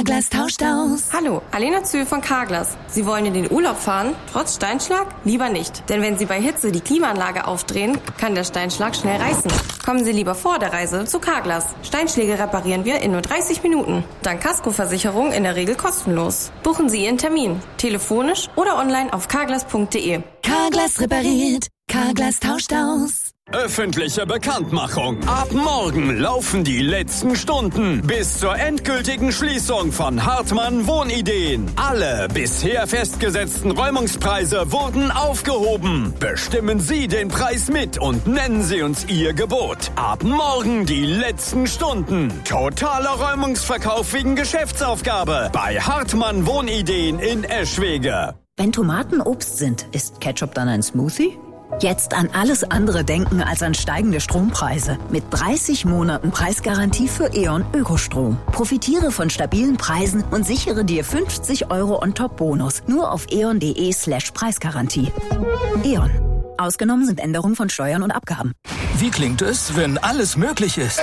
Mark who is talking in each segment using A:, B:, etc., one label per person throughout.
A: Carglass tauscht aus.
B: Hallo, Alena Zühl von Carglass. Sie wollen in den Urlaub fahren? Trotz Steinschlag? Lieber nicht. Denn wenn Sie bei Hitze die Klimaanlage aufdrehen, kann der Steinschlag schnell reißen. Kommen Sie lieber vor der Reise zu Carglass. Steinschläge reparieren wir in nur 30 Minuten. Dank Kaskoversicherung in der Regel kostenlos. Buchen Sie Ihren Termin. Telefonisch oder online auf carglass.de.
A: Carglass repariert. Carglass tauscht aus.
C: Öffentliche Bekanntmachung. Ab morgen laufen die letzten Stunden bis zur endgültigen Schließung von Hartmann Wohnideen. Alle bisher festgesetzten Räumungspreise wurden aufgehoben. Bestimmen Sie den Preis mit und nennen Sie uns Ihr Gebot. Ab morgen die letzten Stunden. Totaler Räumungsverkauf wegen Geschäftsaufgabe bei Hartmann Wohnideen in Eschwege.
D: Wenn Tomaten Obst sind, ist Ketchup dann ein Smoothie? Jetzt an alles andere denken als an steigende Strompreise. Mit 30 Monaten Preisgarantie für E.ON Ökostrom. Profitiere von stabilen Preisen und sichere dir 50 € on-top-Bonus. Nur auf eon.de/Preisgarantie. E.ON. Ausgenommen sind Änderungen von Steuern und Abgaben.
E: Wie klingt es, wenn alles möglich ist?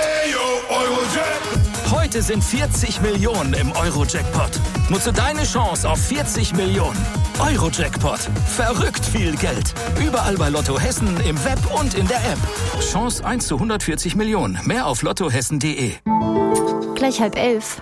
E: Heute sind 40 Millionen im Euro-Jackpot. Nutze deine Chance auf 40 Millionen. Euro-Jackpot. Verrückt viel Geld. Überall bei Lotto Hessen, im Web und in der App. Chance 1 zu 140 Millionen. Mehr auf lottohessen.de.
F: Gleich 10:30.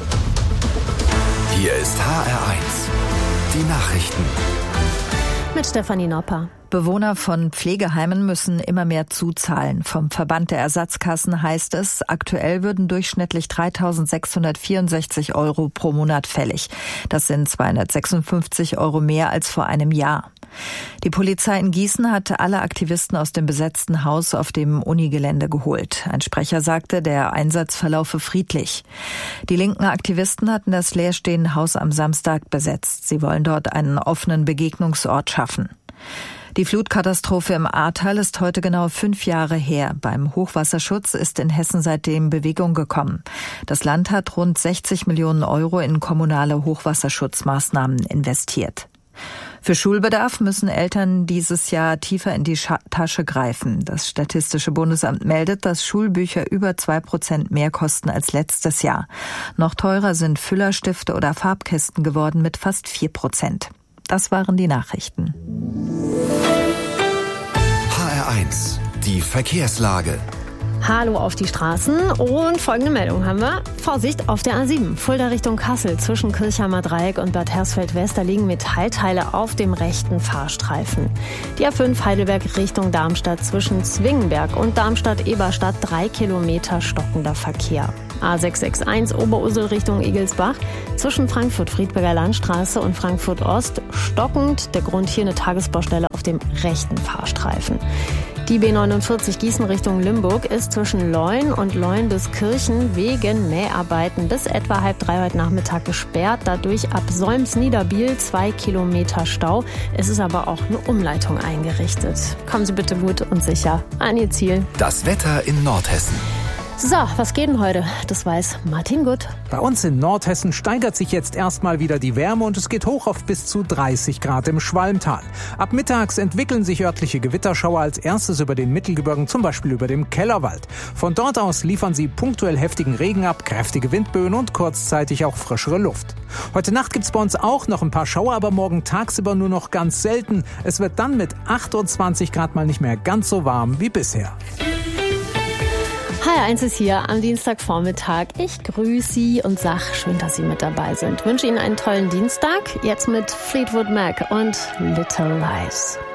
G: Hier ist HR1. Die Nachrichten.
F: Mit Stefanie Nopper.
H: Bewohner von Pflegeheimen müssen immer mehr zuzahlen. Vom Verband der Ersatzkassen heißt es, aktuell würden durchschnittlich 3.664 € pro Monat fällig. Das sind 256 € mehr als vor einem Jahr. Die Polizei in Gießen hat alle Aktivisten aus dem besetzten Haus auf dem Unigelände geholt. Ein Sprecher sagte, der Einsatz verlaufe friedlich. Die linken Aktivisten hatten das leerstehende Haus am Samstag besetzt. Sie wollen dort einen offenen Begegnungsort schaffen. Die Flutkatastrophe im Ahrtal ist heute genau 5 Jahre her. Beim Hochwasserschutz ist in Hessen seitdem Bewegung gekommen. Das Land hat rund 60 Millionen € in kommunale Hochwasserschutzmaßnahmen investiert. Für Schulbedarf müssen Eltern dieses Jahr tiefer in die Tasche greifen. Das Statistische Bundesamt meldet, dass Schulbücher über 2% mehr kosten als letztes Jahr. Noch teurer sind Füllerstifte oder Farbkästen geworden mit fast 4%. Das waren die Nachrichten.
G: HR1, die Verkehrslage.
F: Hallo auf die Straßen und folgende Meldung haben wir. Vorsicht auf der A7, Fulda Richtung Kassel. Zwischen Kirchheimer Dreieck und Bad Hersfeld-West, da liegen Metallteile auf dem rechten Fahrstreifen. Die A5 Heidelberg Richtung Darmstadt zwischen Zwingenberg und Darmstadt-Eberstadt 3 Kilometer stockender Verkehr. A661 Oberursel Richtung Igelsbach. Zwischen Frankfurt-Friedberger Landstraße und Frankfurt-Ost stockend. Der Grund hier eine Tagesbaustelle auf dem rechten Fahrstreifen. Die B49 Gießen Richtung Limburg ist zwischen Leun und Leun-bis-Kirchen wegen Mäharbeiten bis etwa 2:30 heute Nachmittag gesperrt. Dadurch ab Solms-Niederbiel 2 Kilometer Stau. Es ist aber auch eine Umleitung eingerichtet. Kommen Sie bitte gut und sicher an Ihr Ziel.
G: Das Wetter in Nordhessen.
F: So, was geht denn heute? Das weiß Martin Gutt.
I: Bei uns in Nordhessen steigert sich jetzt erstmal wieder die Wärme und es geht hoch auf bis zu 30 Grad im Schwalmtal. Ab mittags entwickeln sich örtliche Gewitterschauer als erstes über den Mittelgebirgen, zum Beispiel über dem Kellerwald. Von dort aus liefern sie punktuell heftigen Regen ab, kräftige Windböen und kurzzeitig auch frischere Luft. Heute Nacht gibt's bei uns auch noch ein paar Schauer, aber morgen tagsüber nur noch ganz selten. Es wird dann mit 28 Grad mal nicht mehr ganz so warm wie bisher.
F: HR1 ist hier am Dienstagvormittag. Ich grüße Sie und sag schön, dass Sie mit dabei sind. Wünsche Ihnen einen tollen Dienstag. Jetzt mit Fleetwood Mac und Little Lies.